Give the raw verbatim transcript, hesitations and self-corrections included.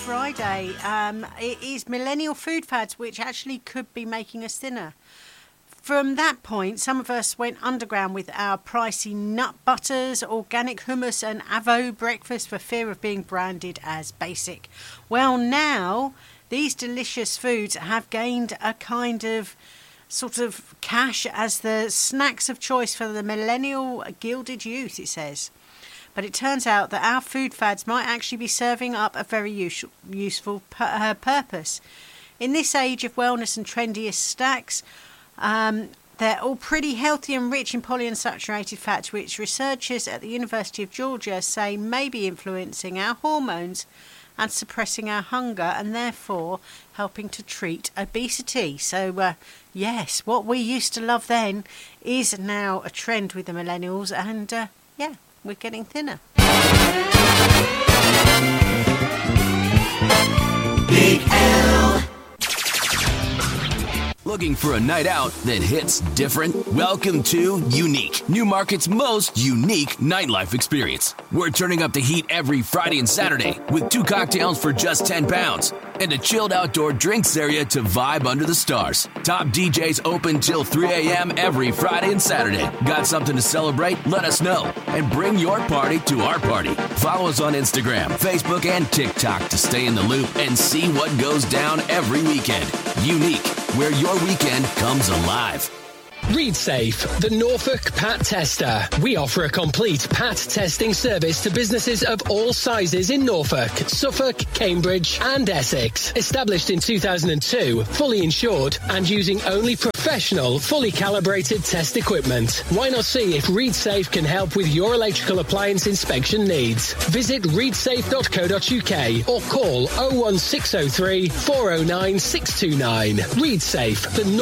Friday. Um, it is millennial food fads which actually could be making us thinner. From that point, some of us went underground with our pricey nut butters, organic hummus and Avo breakfast for fear of being branded as basic. Well, now these delicious foods have gained a kind of sort of cash as the snacks of choice for the millennial gilded youth, it says. But it turns out that our food fads might actually be serving up a very use- useful pu- uh, purpose. In this age of wellness and trendiest snacks, um, they're all pretty healthy and rich in polyunsaturated fats, which researchers at the University of Georgia say may be influencing our hormones and suppressing our hunger and therefore helping to treat obesity. So, uh, yes, what we used to love then is now a trend with the millennials and, uh, yeah, we're getting thinner. Big L. Looking for a night out that hits different? Welcome to Unique, Newmarket's most unique nightlife experience. We're turning up the heat every Friday and Saturday with two cocktails for just ten pounds and a chilled outdoor drinks area to vibe under the stars. Top D Js open till three a.m. every Friday and Saturday. Got something to celebrate? Let us know and bring your party to our party. Follow us on Instagram, Facebook, and TikTok to stay in the loop and see what goes down every weekend. Unique, where your weekend comes alive. ReadSafe, the Norfolk Pat Tester. We offer a complete Pat testing service to businesses of all sizes in Norfolk, Suffolk, Cambridge and Essex. Established in two thousand two, fully insured and using only professional, fully calibrated test equipment. Why not see if ReadSafe can help with your electrical appliance inspection needs? Visit read safe dot co dot uk or call oh one six oh three, four oh nine, six two nine. ReadSafe, the